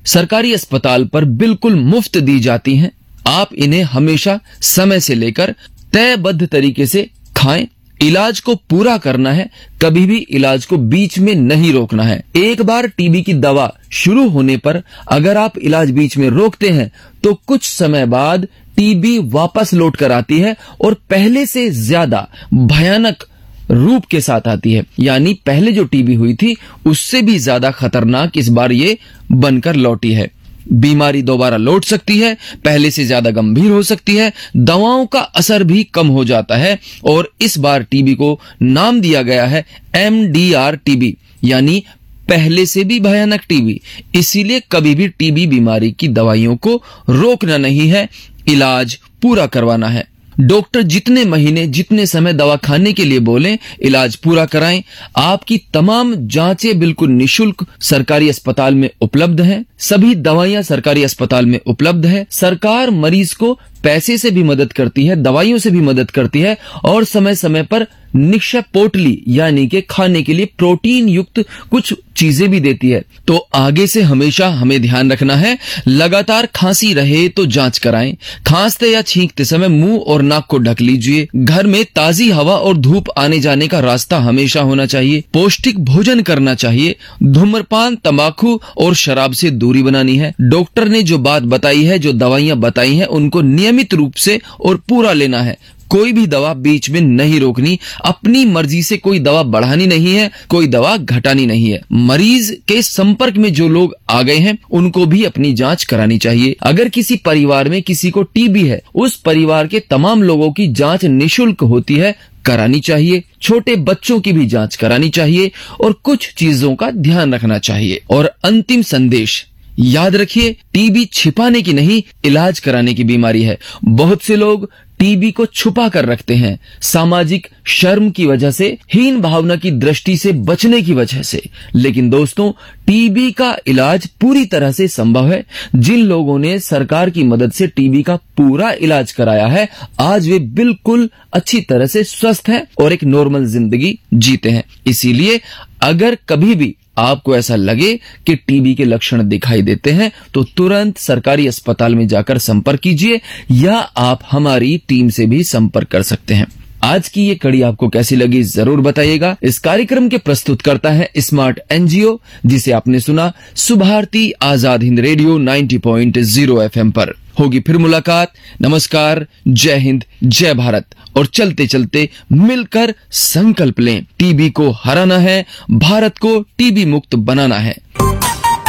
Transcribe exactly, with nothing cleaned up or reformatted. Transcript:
सरकारी अस्पताल पर बिल्कुल मुफ्त दी जाती हैं। आप इन्हें हमेशा समय से लेकर तयबद्ध तरीके से खाएं। इलाज को पूरा करना है, कभी भी इलाज को बीच में नहीं रोकना है। एक बार टीबी की दवा शुरू होने पर अगर आप इलाज बीच में रोकते हैं तो कुछ समय बाद टीबी वापस लौट कर आती है और पहले से ज्यादा भयानक रूप के साथ आती है। यानी पहले जो टीबी हुई थी उससे भी ज्यादा खतरनाक इस बार ये बनकर लौटी है। बीमारी दोबारा लौट सकती है, पहले से ज्यादा गंभीर हो सकती है, दवाओं का असर भी कम हो जाता है और इस बार टीबी को नाम दिया गया है एम डी आर टीबी, यानी पहले से भी भयानक टीबी। इसीलिए कभी भी टीबी बीमारी की दवाइयों को रोकना नहीं है, इलाज पूरा करवाना है। डॉक्टर जितने महीने जितने समय दवा खाने के लिए बोलें, इलाज पूरा कराएं। आपकी तमाम जांचें बिल्कुल निशुल्क सरकारी अस्पताल में उपलब्ध हैं। सभी दवाइयां सरकारी अस्पताल में उपलब्ध है। सरकार मरीज को पैसे से भी मदद करती है, दवाइयों से भी मदद करती है और समय समय पर निक्षय पोटली यानी कि खाने के लिए प्रोटीन युक्त कुछ चीजें भी देती है। तो आगे से हमेशा हमें ध्यान रखना है, लगातार खांसी रहे तो जांच कराएं। खांसते या छींकते समय मुंह और नाक को ढक लीजिए। घर में ताजी हवा और धूप आने जाने का रास्ता हमेशा होना चाहिए। पौष्टिक भोजन करना चाहिए। धूम्रपान, तंबाकू और शराब से दूरी बनानी है। डॉक्टर ने जो बात बताई है, जो दवाइयां बताई हैं, उनको नियमित रूप से और पूरा लेना है। कोई भी दवा बीच में नहीं रोकनी। अपनी मर्जी से कोई दवा बढ़ानी नहीं है, कोई दवा घटानी नहीं है। मरीज के संपर्क में जो लोग आ गए हैं उनको भी अपनी जांच करानी चाहिए। अगर किसी परिवार में किसी को टीबी है, उस परिवार के तमाम लोगों की जांच निशुल्क होती है, करानी चाहिए। छोटे बच्चों की भी जांच करानी चाहिए और कुछ चीजों का ध्यान रखना चाहिए। और अंतिम संदेश याद रखिए, टीबी छिपाने की नहीं, इलाज कराने की बीमारी है। बहुत से लोग टीबी को छुपा कर रखते हैं, सामाजिक शर्म की वजह से, हीन भावना की दृष्टि से बचने की वजह से। लेकिन दोस्तों, टीबी का इलाज पूरी तरह से संभव है। जिन लोगों ने सरकार की मदद से टीबी का पूरा इलाज कराया है, आज वे बिल्कुल अच्छी तरह से स्वस्थ हैं और एक नॉर्मल जिंदगी जीते हैं। इसीलिए अगर कभी भी आपको ऐसा लगे कि टीबी के लक्षण दिखाई देते हैं तो तुरंत सरकारी अस्पताल में जाकर संपर्क कीजिए या आप हमारी टीम से भी संपर्क कर सकते हैं। आज की ये कड़ी आपको कैसी लगी जरूर बताइएगा। इस कार्यक्रम के प्रस्तुत करता है स्मार्ट एनजीओ, जिसे आपने सुना सुभारती आजाद हिंद रेडियो नब्बे पॉइंट शून्य एफएम पर। होगी फिर मुलाकात। नमस्कार, जय हिंद, जय भारत। और चलते चलते मिलकर संकल्प लें, टीबी को हराना है, भारत को टीबी मुक्त बनाना है।